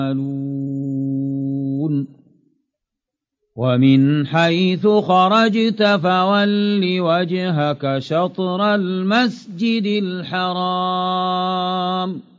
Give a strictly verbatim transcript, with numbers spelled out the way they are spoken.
ومن حيث خرجت فول وجهك شطر المسجد الحرام